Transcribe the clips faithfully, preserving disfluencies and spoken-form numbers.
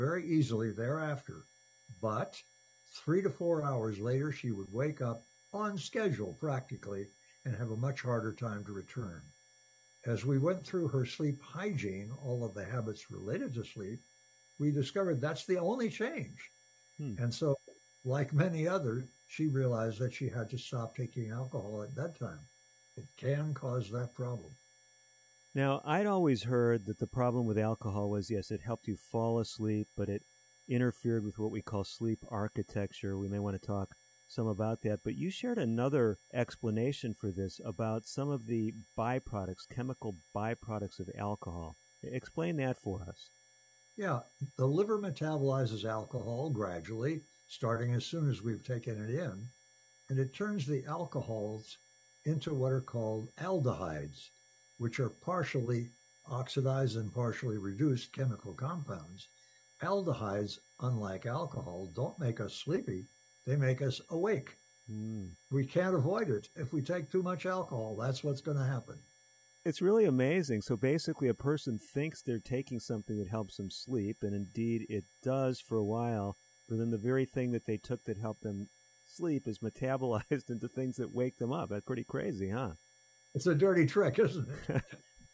very easily thereafter. But three to four hours later, she would wake up on schedule practically and have a much harder time to return. As we went through her sleep hygiene, all of the habits related to sleep, we discovered that's the only change. Hmm. And so, like many others, she realized that she had to stop taking alcohol at bedtime. It can cause that problem. Now, I'd always heard that the problem with alcohol was, yes, it helped you fall asleep, but it interfered with what we call sleep architecture. We may want to talk some about that. But you shared another explanation for this about some of the byproducts, chemical byproducts of alcohol. Explain that for us. Yeah, the liver metabolizes alcohol gradually, starting as soon as we've taken it in, and it turns the alcohols into what are called aldehydes, which are partially oxidized and partially reduced chemical compounds. Aldehydes, unlike alcohol, don't make us sleepy. They make us awake. Mm. We can't avoid it. If we take too much alcohol, that's what's going to happen. It's really amazing. So basically a person thinks they're taking something that helps them sleep, and indeed it does for a while, but then the very thing that they took that helped them sleep is metabolized into things that wake them up. That's pretty crazy, huh? It's a dirty trick, isn't it?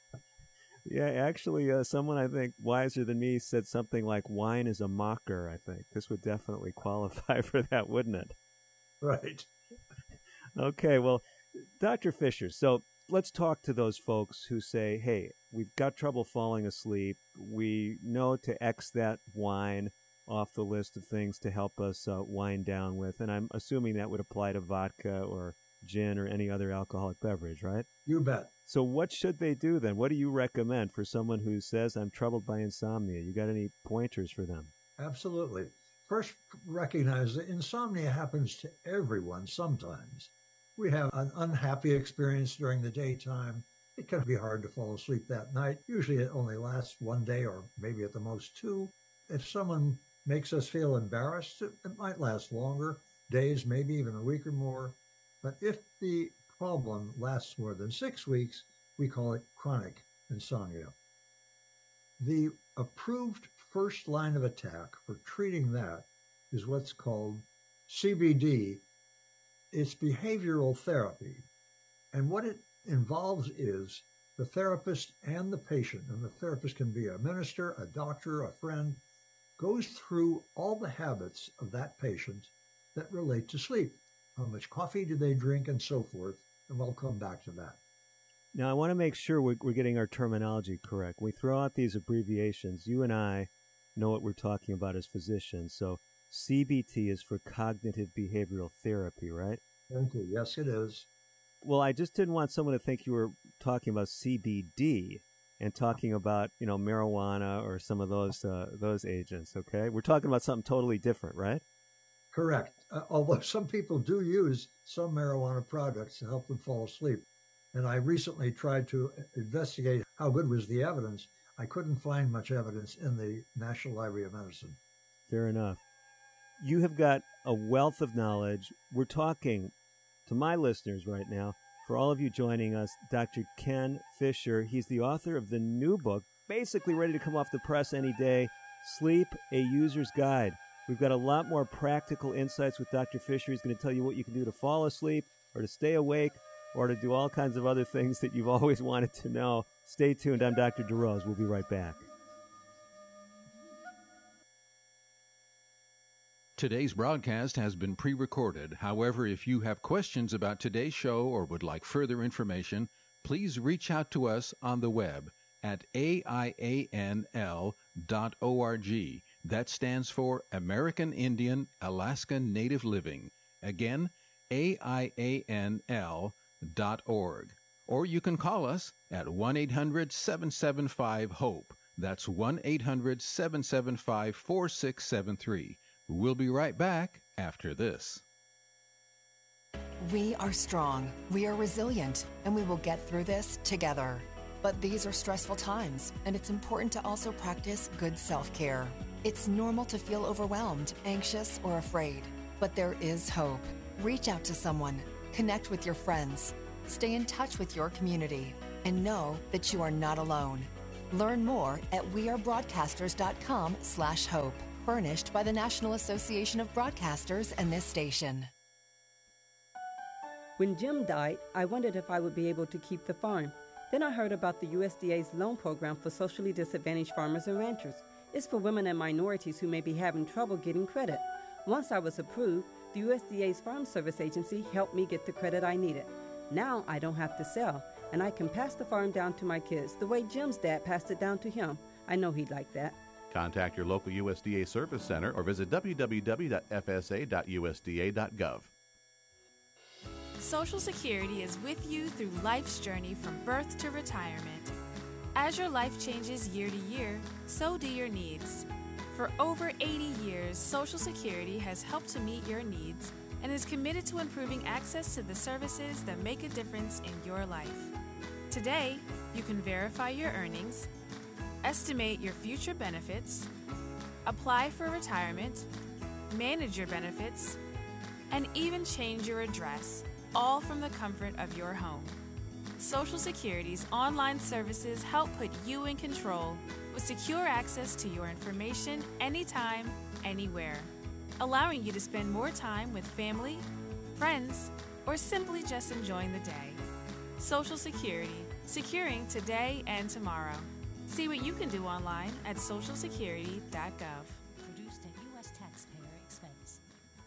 Yeah, actually, uh, someone I think wiser than me said something like wine is a mocker, I think. This would definitely qualify for that, wouldn't it? Right. Okay, well, Doctor Fisher, so let's talk to those folks who say, hey, we've got trouble falling asleep. We know to X that wine off the list of things to help us uh, wind down with. And I'm assuming that would apply to vodka or gin or any other alcoholic beverage, right? You bet. So what should they do then? What do you recommend for someone who says, I'm troubled by insomnia? You got any pointers for them? Absolutely. First, recognize that insomnia happens to everyone sometimes. We have an unhappy experience during the daytime. It can be hard to fall asleep that night. Usually it only lasts one day or maybe at the most two. If someone makes us feel embarrassed, it, it might last longer, days, maybe even a week or more. But if the problem lasts more than six weeks, we call it chronic insomnia. The approved first line of attack for treating that is what's called C B D. It's behavioral therapy. And what it involves is the therapist and the patient, and the therapist can be a minister, a doctor, a friend, goes through all the habits of that patient that relate to sleep. How much coffee do they drink and so forth, and we'll come back to that. Now, I want to make sure we're, we're getting our terminology correct. We throw out these abbreviations. You and I know what we're talking about as physicians. So C B T is for cognitive behavioral therapy, right? Thank you. Yes, it is. Well, I just didn't want someone to think you were talking about C B D and talking about, you know, marijuana or some of those uh, those agents, okay? We're talking about something totally different, right? Correct. Uh, although some people do use some marijuana products to help them fall asleep. And I recently tried to investigate how good was the evidence. I couldn't find much evidence in the National Library of Medicine. Fair enough. You have got a wealth of knowledge. We're talking to my listeners right now. For all of you joining us, Doctor Ken Fisher. He's the author of the new book, basically ready to come off the press any day, Sleep, A User's Guide. We've got a lot more practical insights with Doctor Fisher. He's going to tell you what you can do to fall asleep or to stay awake or to do all kinds of other things that you've always wanted to know. Stay tuned. I'm Doctor DeRose. We'll be right back. Today's broadcast has been pre-recorded. However, if you have questions about today's show or would like further information, please reach out to us on the web at A I A N L dot org. That stands for American Indian Alaska Native Living. Again, A I A N L dot org. Or you can call us at one eight hundred seven seven five HOPE. That's one eight hundred seven seven five four six seven three. We'll be right back after this. We are strong, we are resilient, and we will get through this together. But these are stressful times, and it's important to also practice good self-care. It's normal to feel overwhelmed, anxious, or afraid, but there is hope. Reach out to someone, connect with your friends, stay in touch with your community, and know that you are not alone. Learn more at wearebroadcasters.com slash hope. Furnished by the National Association of Broadcasters and this station. When Jim died, I wondered if I would be able to keep the farm. Then I heard about the U S D A's loan program for socially disadvantaged farmers and ranchers. It's for women and minorities who may be having trouble getting credit. Once I was approved, the U S D A's Farm Service Agency helped me get the credit I needed. Now I don't have to sell, and I can pass the farm down to my kids the way Jim's dad passed it down to him. I know he'd like that. Contact your local U S D A Service Center or visit w w w dot f s a dot u s d a dot gov. Social Security is with you through life's journey from birth to retirement. As your life changes year to year, so do your needs. For over eighty years, Social Security has helped to meet your needs and is committed to improving access to the services that make a difference in your life. Today, you can verify your earnings, estimate your future benefits, apply for retirement, manage your benefits, and even change your address, all from the comfort of your home. Social Security's online services help put you in control with secure access to your information anytime, anywhere, allowing you to spend more time with family, friends, or simply just enjoying the day. Social Security, securing today and tomorrow. See what you can do online at social security dot gov. Produced at U S taxpayer expense.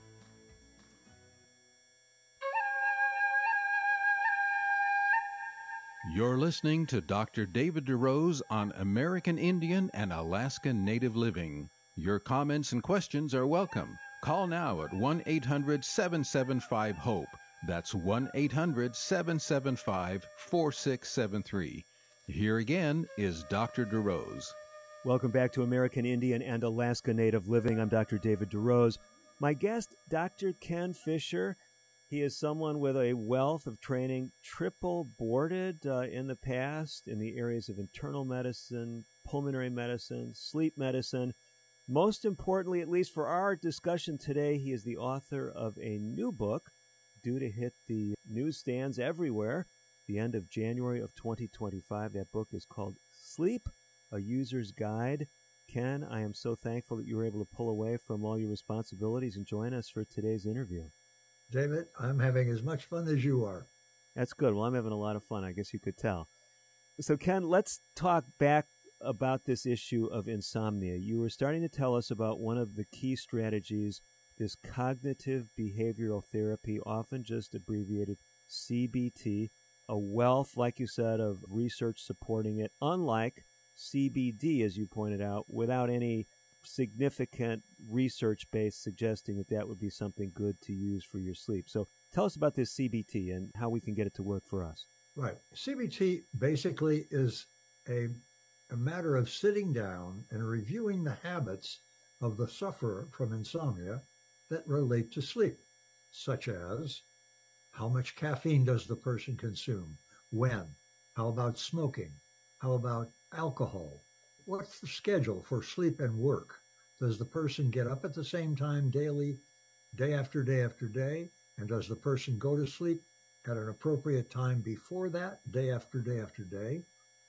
You're listening to Doctor David DeRose on American Indian and Alaska Native Living. Your comments and questions are welcome. Call now at one eight hundred seven seven five HOPE. That's one eight hundred seven seven five four six seven three. Here again is Doctor DeRose. Welcome back to American Indian and Alaska Native Living. I'm Doctor David DeRose. My guest, Doctor Ken Fisher. He is someone with a wealth of training, triple boarded uh, in the past in the areas of internal medicine, pulmonary medicine, sleep medicine. Most importantly, at least for our discussion today, he is the author of a new book due to hit the newsstands everywhere the end of January of twenty twenty-five. That book is called Sleep, A User's Guide. Ken, I am so thankful that you were able to pull away from all your responsibilities and join us for today's interview. David, I'm having as much fun as you are. That's good. Well, I'm having a lot of fun. I guess you could tell. So, Ken, let's talk back about this issue of insomnia. You were starting to tell us about one of the key strategies, this cognitive behavioral therapy, often just abbreviated C B T, a wealth, like you said, of research supporting it, unlike C B D, as you pointed out, without any significant research base suggesting that that would be something good to use for your sleep. So tell us about this C B T and how we can get it to work for us. Right. C B T basically is a, a matter of sitting down and reviewing the habits of the sufferer from insomnia that relate to sleep, such as how much caffeine does the person consume, when, how about smoking, how about alcohol, what's the schedule for sleep and work? Does the person get up at the same time daily, day after day after day? And does the person go to sleep at an appropriate time before that, day after day after day?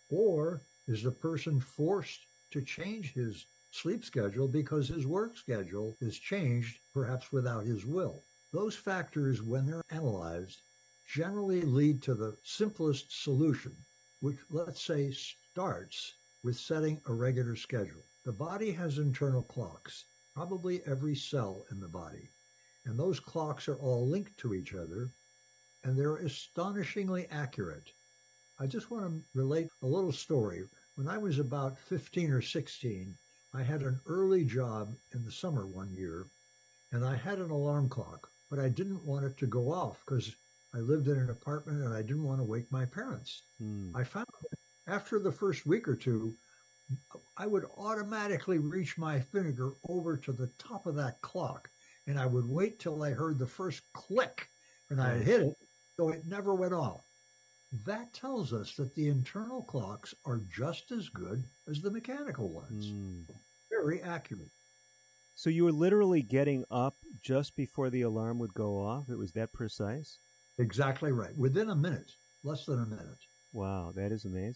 Or is the person forced to change his sleep schedule because his work schedule is changed, perhaps without his will? Those factors, when they're analyzed, generally lead to the simplest solution, which, let's say, starts with setting a regular schedule. The body has internal clocks, probably every cell in the body, and those clocks are all linked to each other, and they're astonishingly accurate. I just want to relate a little story. When I was about fifteen or sixteen, I had an early job in the summer one year, and I had an alarm clock, but I didn't want it to go off because I lived in an apartment and I didn't want to wake my parents. Hmm. I found that after the first week or two, I would automatically reach my finger over to the top of that clock, and I would wait till I heard the first click, and I'd hit it, so it never went off. That tells us that the internal clocks are just as good as the mechanical ones. Mm. Very accurate. So you were literally getting up just before the alarm would go off? It was that precise? Exactly right. Within a minute, less than a minute. Wow, that is amazing.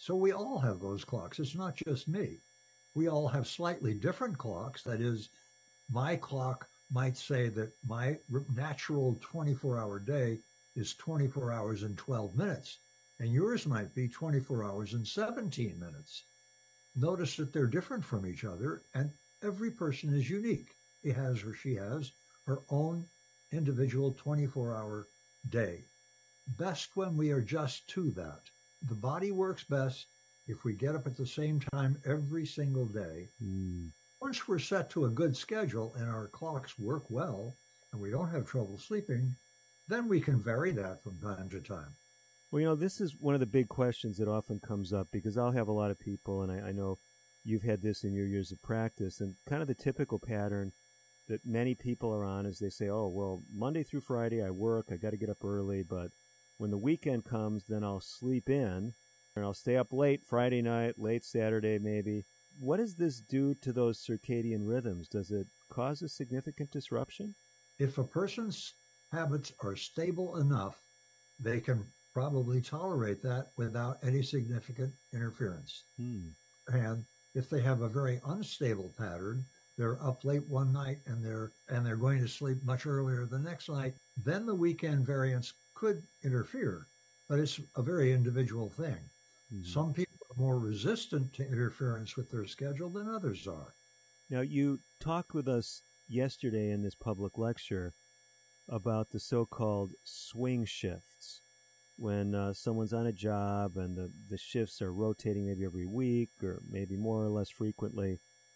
So we all have those clocks. It's not just me. We all have slightly different clocks. That is, my clock might say that my natural twenty-four hour day is twenty-four hours and twelve minutes, and yours might be twenty-four hours and seventeen minutes. Notice that they're different from each other, and every person is unique. He has or she has her own individual twenty-four hour day. Best when we adjust to that. The body works best if we get up at the same time every single day. Mm. Once we're set to a good schedule and our clocks work well and we don't have trouble sleeping, then we can vary that from time to time. Well, you know, this is one of the big questions that often comes up, because I'll have a lot of people, and I, I know you've had this in your years of practice, and kind of the typical pattern that many people are on is they say, oh, well, Monday through Friday I work, I got to get up early, but when the weekend comes, then I'll sleep in, and I'll stay up late Friday night, late Saturday maybe. What does this do to those circadian rhythms? Does it cause a significant disruption? If a person's habits are stable enough, they can probably tolerate that without any significant interference. Hmm. And if they have a very unstable pattern, they're up late one night and they're and they're going to sleep much earlier the next night, then the weekend variance could interfere. But it's a very individual thing. Mm-hmm. Some people are more resistant to interference with their schedule than others are. Now, you talked with us yesterday in this public lecture about the so-called swing shifts, when uh, someone's on a job and the, the shifts are rotating maybe every week or maybe more or less frequently.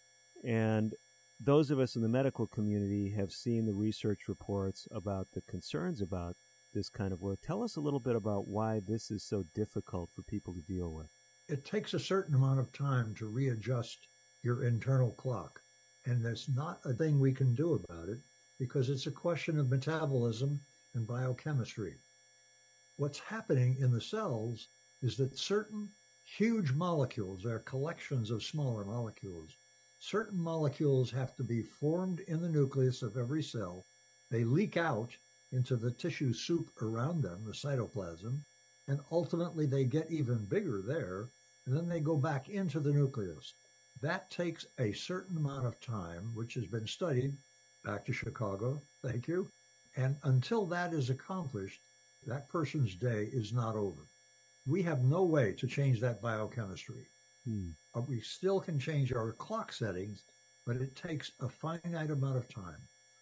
And those of us in the medical community have seen the research reports about the concerns about this kind of work. Tell us a little bit about why this is so difficult for people to deal with. It takes a certain amount of time to readjust your internal clock, and there's not a thing we can do about it because it's a question of metabolism and biochemistry. What's happening in the cells is that certain huge molecules, they're collections of smaller molecules, certain molecules have to be formed in the nucleus of every cell. They leak out into the tissue soup around them, the cytoplasm, and ultimately they get even bigger there, and then they go back into the nucleus. That takes a certain amount of time, which has been studied, back to Chicago, thank you, and until that is accomplished, that person's day is not over. We have no way to change that biochemistry. Hmm. But we still can change our clock settings, but it takes a finite amount of time.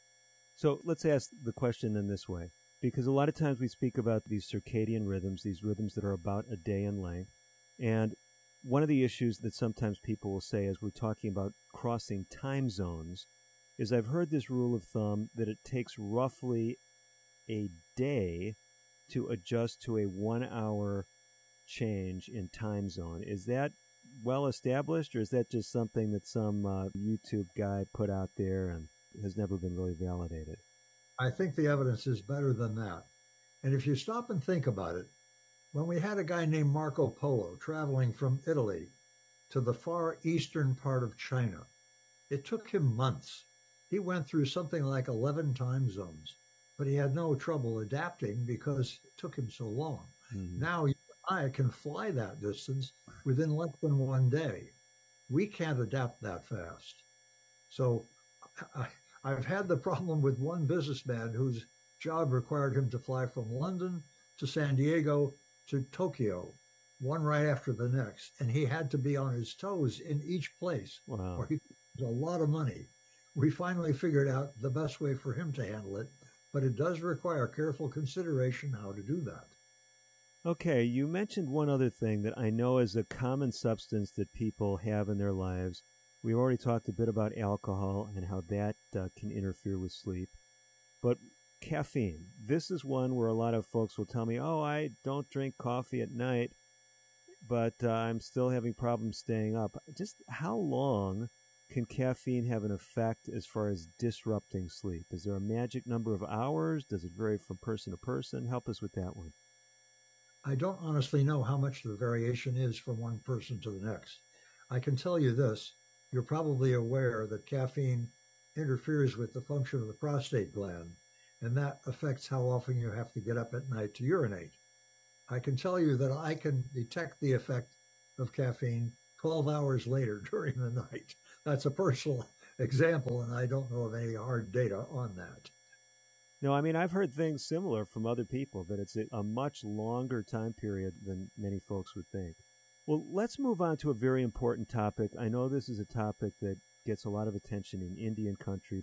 So let's ask the question in this way, because a lot of times we speak about these circadian rhythms, these rhythms that are about a day in length. And one of the issues that sometimes people will say as we're talking about crossing time zones is I've heard this rule of thumb that it takes roughly a day to adjust to a one-hour change in time zone. Is that well established, or is that just something that some uh, YouTube guy put out there and has never been really validated? I think the evidence is better than that. And if you stop and think about it, when we had a guy named Marco Polo traveling from Italy to the far eastern part of China, it took him months. He went through something like eleven time zones, but he had no trouble adapting because it took him so long. Mm-hmm. Now you and I can fly that distance within less than one day. We can't adapt that fast. So I, I've had the problem with one businessman whose job required him to fly from London to San Diego to Tokyo, one right after the next. And he had to be on his toes in each place. Wow. Or he was a lot of money. We finally figured out the best way for him to handle it, but it does require careful consideration how to do that. Okay, you mentioned one other thing that I know is a common substance that people have in their lives. We already talked a bit about alcohol and how that uh, can interfere with sleep. But caffeine, this is one where a lot of folks will tell me, oh, I don't drink coffee at night, but uh, I'm still having problems staying up. Just how long can caffeine have an effect as far as disrupting sleep? Is there a magic number of hours? Does it vary from person to person? Help us with that one. I don't honestly know how much the variation is from one person to the next. I can tell you this. You're probably aware that caffeine interferes with the function of the prostate gland, and that affects how often you have to get up at night to urinate. I can tell you that I can detect the effect of caffeine twelve hours later during the night. That's a personal example, and I don't know of any hard data on that. No, I mean, I've heard things similar from other people, that it's a much longer time period than many folks would think. Well, let's move on to a very important topic. I know this is a topic that gets a lot of attention in Indian country,